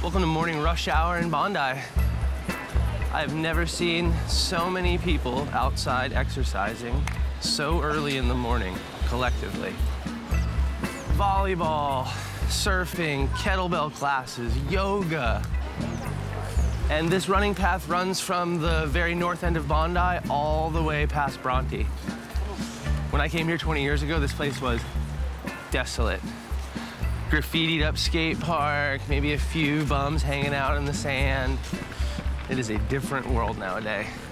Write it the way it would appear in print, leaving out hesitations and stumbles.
Welcome to morning rush hour in Bondi. I've never seen so many people outside exercising so early in the morning, collectively. Volleyball, surfing, kettlebell classes, yoga. And this running path runs from the very north end of Bondi all the way past Bronte. When I came here 20 years ago, this place was desolate. Graffitied up skate park, maybe a few bums hanging out in the sand. It is a different world nowadays.